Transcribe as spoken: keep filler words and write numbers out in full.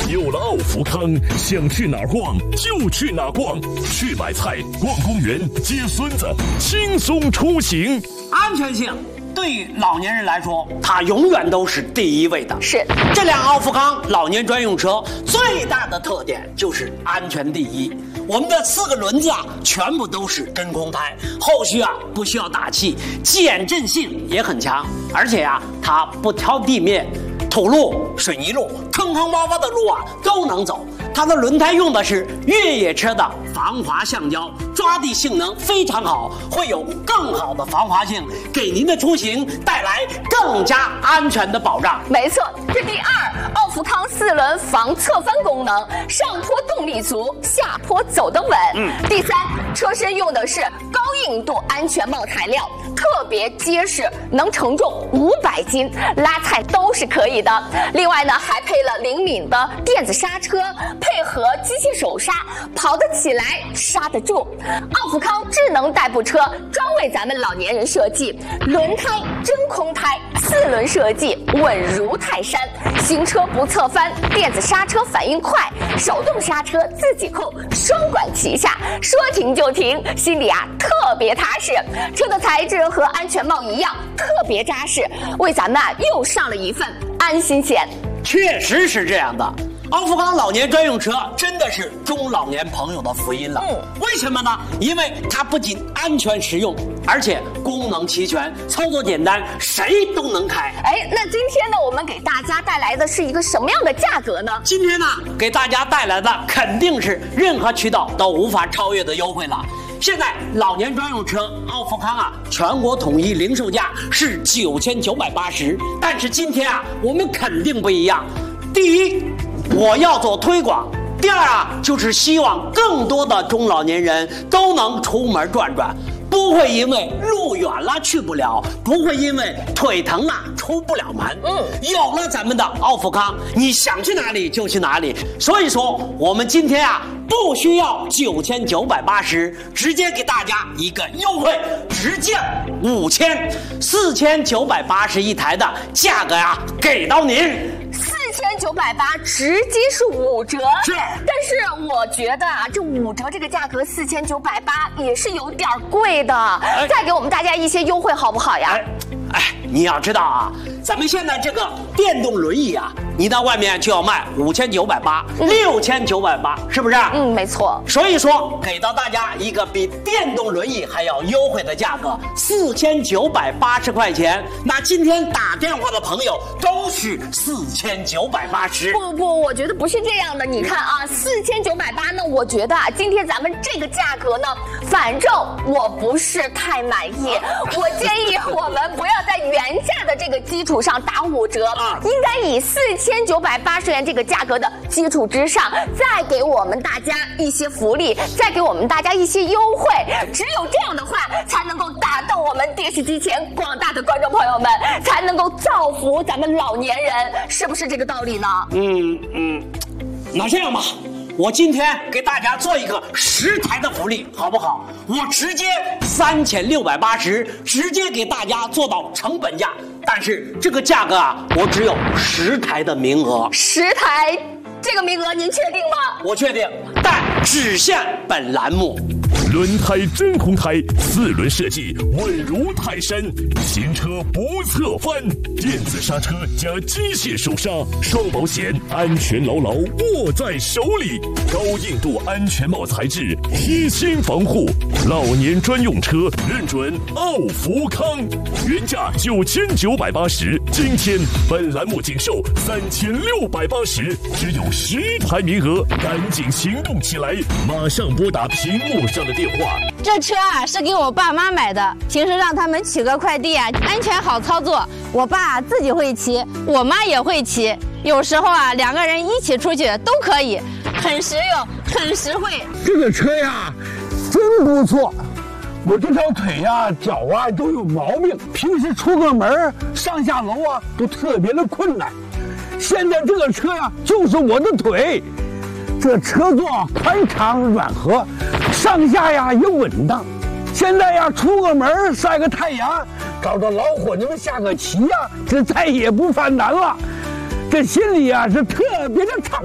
有了奥福康，想去哪儿逛就去哪儿逛，去买菜、逛公园、接孙子，轻松出行。 安全性对于老年人来说，它永远都是第一位的。 是， 这辆奥福康老年专用车最大的特点就是安全第一。我们的四个轮子啊，全部都是真空胎，后续啊不需要打气，减震性也很强，而且啊它不挑地面，土路、水泥路、坑坑洼洼的路啊都能走。它的轮胎用的是越野车的防滑橡胶，抓地性能非常好，会有更好的防滑性，给您的出行带来更加安全的保障。 没错，这第二，奥福康四轮防侧翻功能，上坡动力足，下坡走得稳。嗯。第三，车身用的是高硬度安全帽材料，特别结实，能承重五百斤，拉菜都是可以的。另外呢，还配了灵敏的电子刹车，配合机械手刹，跑得起来，刹得住。奥福康智能代步车专为咱们老年人设计，轮胎真空胎，四轮设计稳如泰山，行车不侧翻，电子刹车反应快，手动刹车自己扣，双管齐下，说停就停，心里啊特别踏实。车的材质和安全帽一样，特别扎实，为咱们啊又上了一份安心险。 确实是这样的。奥福康老年专用车真的是中老年朋友的福音了。嗯，为什么呢？因为它不仅安全实用，而且功能齐全，操作简单，谁都能开。 哎，那今天呢，我们给大家带来的是一个什么样的价格呢？ 今天呢，给大家带来的肯定是任何渠道都无法超越的优惠了。现在老年专用车奥福康啊，全国统一零售价是九千九百八十，但是今天啊，我们肯定不一样。第一，我要做推广；第二啊，就是希望更多的中老年人都能出门转转，不会因为路远了去不了，不会因为腿疼了出不了门。嗯，有了咱们的奥福康，你想去哪里就去哪里。所以说，我们今天啊，不需要九千九百八十，直接给大家一个优惠，直降五千，四千九百八十一台的价格呀、啊，给到您。 四千九百八直接是五折， 是。 但是我觉得啊，这五折这个价格四千九百八也是有点贵的，哎、再给我们大家一些优惠好不好呀？ 哎，哎你要知道啊，咱们现在这个电动轮椅啊，你到外面就要卖五千九百八、六千九百八，是不是？ 嗯，没错。 所以说，给到大家一个比电动轮椅还要优惠的价格，四千九百八十块钱。那今天打电话的朋友都是四千九百八十。 不不，我觉得不是这样的。你看啊，四千九百八呢，我觉得啊，今天咱们这个价格呢，反正我不是太满意。我建议我们不要在原价的这个基础上打五折，啊、应该以四千九百八十元这个价格的基础之上，再给我们大家一些福利，再给我们大家一些优惠。只有这样的话，才能够打动我们电视机前广大的观众朋友们，才能够造福咱们老年人，是不是这个道理呢？ 嗯嗯，那这样吧。我今天给大家做一个十台的福利，好不好？我直接三千六百八十，直接给大家做到成本价。但是这个价格啊，我只有十台的名额。 十台，这个名额您确定吗？ 我确定，但只限本栏目。 轮胎真空胎，四轮设计稳如泰山，行车不侧翻，电子刹车加机械手刹，双保险，安全牢牢握在手里，高硬度安全帽材质，贴心防护，老年专用车认准奥福康，原价九千九百八十，今天本栏目仅售三千六百八十，只有十台名额，赶紧行动起来，马上拨打屏幕上的电话。 这车啊是给我爸妈买的，平时让他们取个快递啊，安全好操作。我爸自己会骑，我妈也会骑，有时候啊两个人一起出去都可以，很实用，很实惠。 这个车呀，真不错。我这条腿呀、脚啊都有毛病，平时出个门上下楼啊都特别的困难。现在这个车呀，就是我的腿。这车座宽敞软和，上下呀也稳当。现在呀，出个门晒个太阳，找着老伙计们下个棋呀，这再也不犯难了。这心里呀是特别的畅